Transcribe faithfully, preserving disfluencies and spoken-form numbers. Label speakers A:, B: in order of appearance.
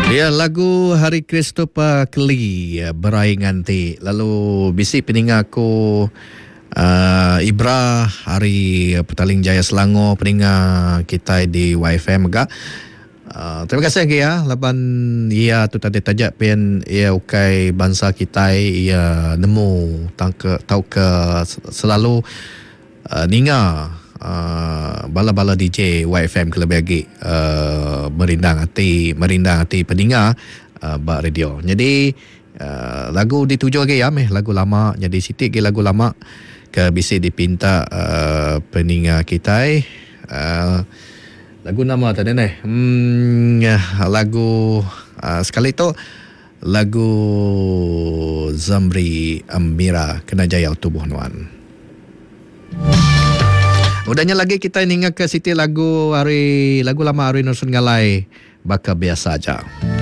A: Ya, lagu Hari Christopher Keli, ya, Berai Nganti. Lalu bisi peninga aku uh, Ibra Hari Petaling Jaya Selangor, peninga kita di Y F M juga. Uh, terima kasih lagi ya. Laban ia tu tadi tajak pen ia ukai bangsa kita ia nemu tangke tahu ke selalu uh, ninga Uh, bala-bala D J Y F M kelebih lagi uh, merindang hati merindang hati pendengar uh, bak radio. Jadi uh, lagu dituju lagi ya meh lagu lama, jadi sitik lagi lagu lama ke bisi dipinta uh, pendengar kita uh, lagu nama tadi ni hmm, lagu uh, sekali tu lagu Zamri Amira Kenajaya Tubuh Nuan. Udahnya lagi kita ingat ke Siti lagu hari lagu lama Hari Nusun Ngalai Baka Biasa Aja.